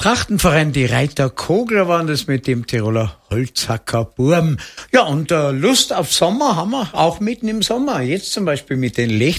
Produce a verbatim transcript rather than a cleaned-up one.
Trachtenverein, die Reiter Kogler waren das mit dem Tiroler Holzhacker Burm. Ja, und äh, Lust auf Sommer haben wir auch mitten im Sommer. Jetzt zum Beispiel mit den Lech